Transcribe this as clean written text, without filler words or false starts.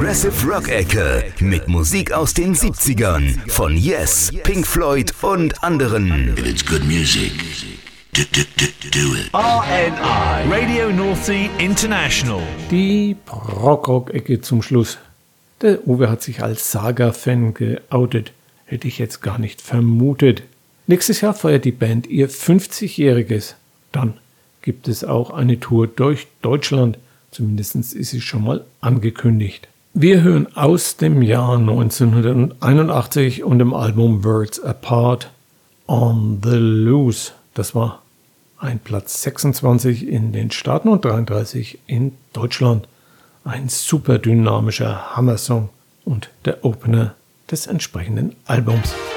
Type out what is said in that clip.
Progressive Rock Ecke mit Musik aus den 70ern von Yes, Pink Floyd und anderen. If it's good music, do it. RNI Radio North Sea International. Die Prog-Rock-Ecke zum Schluss. Der Uwe hat sich als Saga-Fan geoutet. Hätte ich jetzt gar nicht vermutet. Nächstes Jahr feiert die Band ihr 50-jähriges. Dann gibt es auch eine Tour durch Deutschland. Zumindest ist sie schon mal angekündigt. Wir hören aus dem Jahr 1981 und dem Album Worlds Apart On the Loose. Das war ein Platz 26 in den Staaten und 33 in Deutschland. Ein super dynamischer Hammersong und der Opener des entsprechenden Albums.